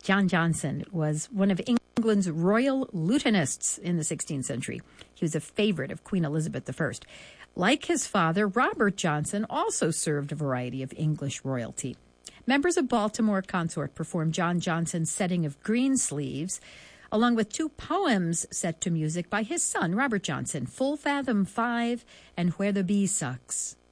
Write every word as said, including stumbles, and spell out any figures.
John Johnson was one of England's royal lieutenants in the sixteenth century. He was a favorite of Queen Elizabeth the First. Like his father, Robert Johnson also served a variety of English royalty. Members of Baltimore Consort performed John Johnson's setting of Greensleeves, along with two poems set to music by his son, Robert Johnson, Full Fathom Five and Where the Bee Sucks.